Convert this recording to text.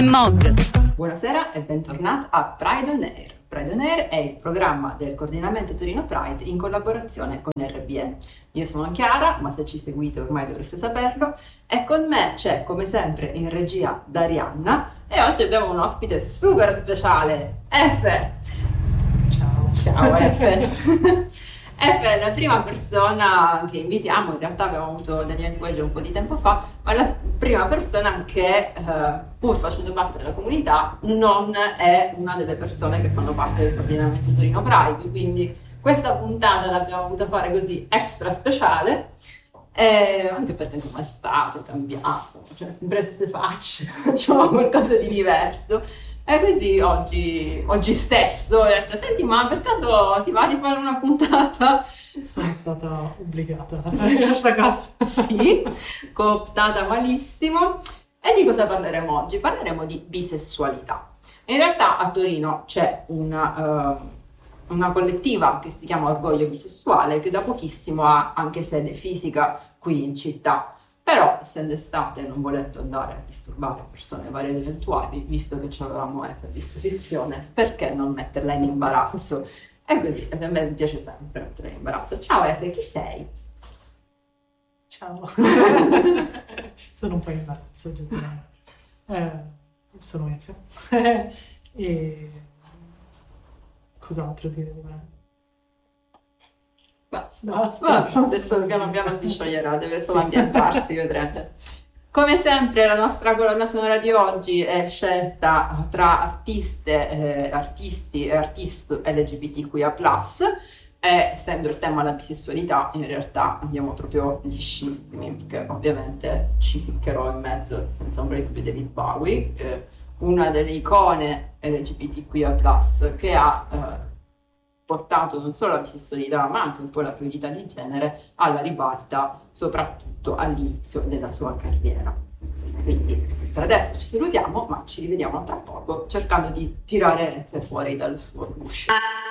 Mog. Buonasera e bentornati a Pride on Air. Pride on Air è il programma del coordinamento Torino Pride in collaborazione con RBE. Io sono Chiara, ma se ci seguite ormai dovreste saperlo, e con me c'è come sempre in regia Darianna e oggi abbiamo un ospite super speciale, Efe. Ciao Efe. Efe è la prima persona che invitiamo, in realtà abbiamo avuto Daniel Gueggio un po' di tempo fa, ma è la prima persona che pur facendo parte della comunità non è una delle persone che fanno parte del coordinamento Torino Pride, quindi questa puntata l'abbiamo voluta fare così extra speciale, anche perché insomma è estate, è cambiato, cioè imprese se facce, facciamo qualcosa di diverso. E così oggi stesso ho detto, senti, ma per caso ti va di fare una puntata? Sono stata obbligata a fare questa cosa. Sì, cooptata malissimo. E di cosa parleremo oggi? Parleremo di bisessualità. In realtà a Torino c'è una collettiva che si chiama Orgoglio Bisessuale, che da pochissimo ha anche sede fisica qui in città. Però, essendo estate, non volendo andare a disturbare persone varie ed eventuali, visto che ci avevamo Efe a disposizione, perché non metterla in imbarazzo? E così, a me piace sempre metterla in imbarazzo. Ciao Efe, chi sei? Ciao. Sono un po' in imbarazzo, sono Efe. E cos'altro dire di me? Basta. Adesso piano piano si scioglierà, deve solo ambientarsi, vedrete. Come sempre la nostra colonna sonora di oggi è scelta tra artisti e artisti LGBTQIA+, e essendo il tema la bisessualità, in realtà andiamo proprio liscissimi, perché ovviamente ci piccherò in mezzo, senza ombra di dubbio, David Bowie, una delle icone LGBTQIA+, che ha portato non solo la bisessualità ma anche un po' la fluidità di genere alla ribalta, soprattutto all'inizio della sua carriera. Quindi per adesso ci salutiamo, ma ci rivediamo tra poco cercando di tirare Efe fuori dal suo guscio.